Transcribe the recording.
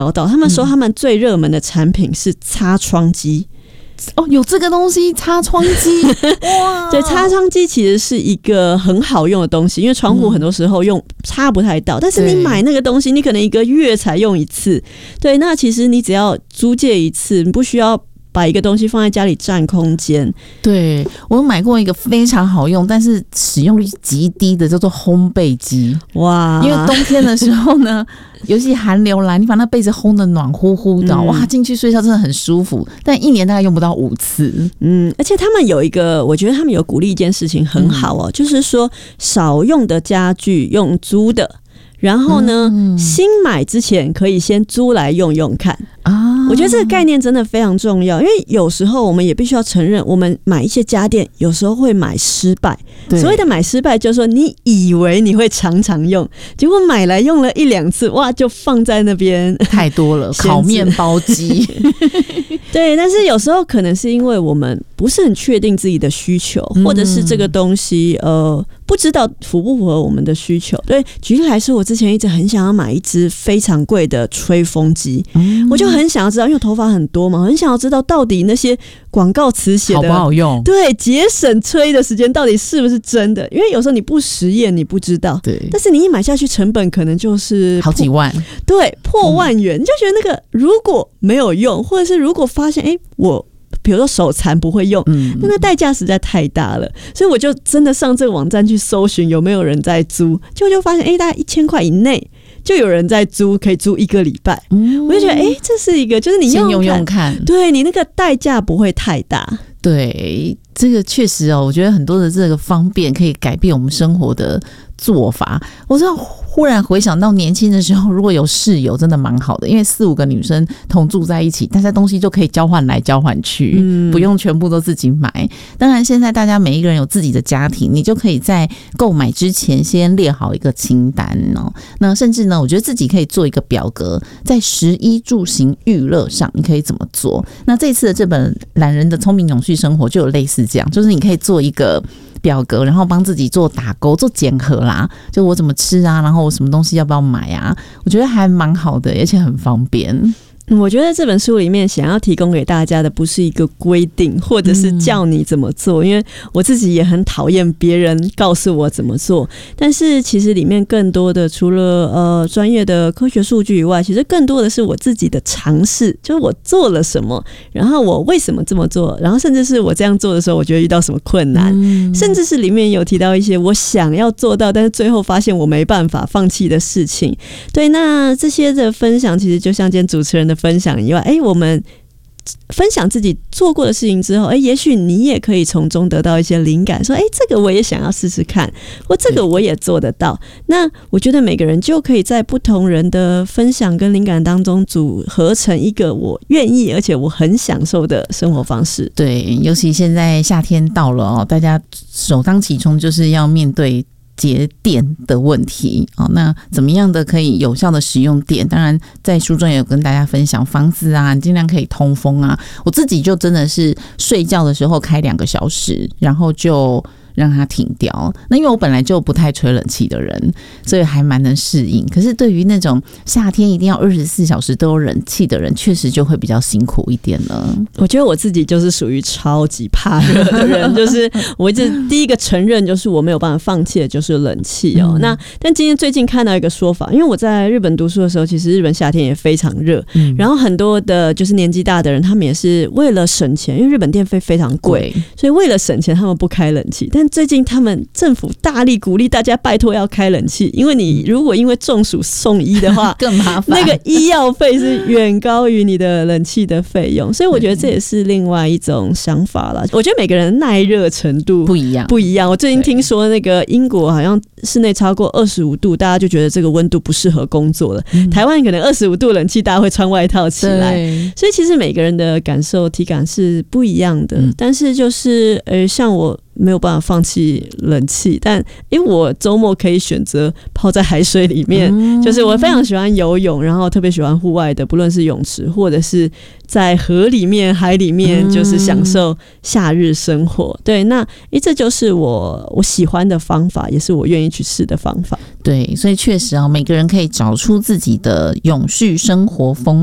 报道，他们说他们最热门的产品是擦窗机。 哦，有这个东西，擦窗机。哇， 对，擦窗机其实是一个很好用的东西，因为窗户很多时候擦不太到，但是你买那个东西，你可能1个月才用一次。对，那其实你只要租借一次，你不需要把一个东西放在家里占空间。 对，我有买过一个非常好用但是使用率极低的，叫做烘焙机。哇，因为冬天的时候呢尤其寒流来，你把那被子烘得暖乎乎的，哇，进去睡觉真的很舒服，但1年大概用不到5次。 而且他们有一个，我觉得他们有鼓励一件事情很好哦，就是说少用的家具用租的，然后呢，新买之前可以先租来用用看啊。我觉得这个概念真的非常重要，因为有时候我们也必须要承认，我们买一些家电有时候会买失败。所谓的买失败就是说你以为你会常常用，结果买来用了1、2次，哇，就放在那边太多了。烤面包机对，但是有时候可能是因为我们不是很确定自己的需求，或者是这个东西不知道符不符合我们的需求。对，举例来说，我之前一直很想要买一支非常贵的吹风机，我就很想要知道，因为我头发很多嘛，很想要知道到底那些广告词写的好不好用， 对，节省吹的时间到底是不是真的，因为有时候你不实验你不知道。对，但是你一买下去成本可能就是好几万， 对，破万元，你就觉得那个如果没有用，或者是如果发现我比如说手残不会用，那个代价实在太大了，所以我就真的上这个网站去搜寻有没有人在租，结果就发现大概1000块以内就有人在租，可以租1个礼拜。我就觉得这是一个，就是你先用用看，对， 你那个代价不会太大。 对，这个确实我觉得很多的这个方便可以改变我们生活的做法。我知道忽然回想到年轻的时候，如果有室友真的蛮好的，因为4、5个女生同住在一起，大家东西就可以交换来交换去，不用全部都自己买。当然现在大家每一个人有自己的家庭，你就可以在购买之前先列好一个清单哦。那甚至呢，我觉得自己可以做一个表格，在食衣住行娱乐上你可以怎么做。那这次的这本懒人的聪明永续生活就有类似这样，就是你可以做一个表格，然后帮自己做打勾、做检核啦，就我怎么吃啊，然后我什么东西要不要买啊，我觉得还蛮好的，而且很方便。 我觉得这本书里面想要提供给大家的不是一个规定，或者是叫你怎么做，因为我自己也很讨厌别人告诉我怎么做，但是其实里面更多的除了专业的科学数据以外，其实更多的是我自己的尝试，就是我做了什么，然后我为什么这么做，然后甚至是我这样做的时候我觉得遇到什么困难，甚至是里面有提到一些我想要做到但是最后发现我没办法放弃的事情。对，那这些的分享其实就像今天主持人的分享以外，我们分享自己做过的事情之后，也许你也可以从中得到一些灵感，说这个我也想要试试看，或这个我也做得到。那我觉得每个人就可以在不同人的分享跟灵感当中组合成一个我愿意而且我很享受的生活方式。 对，尤其现在夏天到了大家首当其冲就是要面对节电的问题。那怎么样的可以有效的使用电？当然在书中也有跟大家分享房子啊，你尽量可以通风啊。我自己就真的是睡觉的时候开2个小时，然后就让它停掉。那因为我本来就不太吹冷气的人，所以还蛮能适应。可是对于那种夏天一定要24小时都有冷气的人，确实就会比较辛苦一点了。 我觉得我自己就是属于超级怕热的人，就是我一直第一个承认就是我没有办法放弃的就是冷气那但今天最近看到一个说法，因为我在日本读书的时候，其实日本夏天也非常热，然后很多的就是年纪大的人，他们也是为了省钱，因为日本电费非常贵，所以为了省钱他们不开冷气。但最近他们政府大力鼓励大家拜托要开冷气，因为你如果因为中暑送医的话更麻烦， 那个医药费是远高于你的冷气的费用，所以我觉得这也是另外一种想法啦。我觉得每个人耐热程度不一样。我最近听说那个英国好像室内超过25度，大家就觉得这个温度不适合工作了。台湾可能25度冷气大家会穿外套起来，所以其实每个人的感受体感是不一样的。但是就是像我没有办法放弃冷气，但因为我周末可以选择泡在海水里面，就是我非常喜欢游泳，然后特别喜欢户外的，不论是泳池或者是在河里面、海里面，就是享受夏日生活。对，那这就是我喜欢的方法，也是我愿意去试的方法。 对，所以确实啊，每个人可以找出自己的永续生活风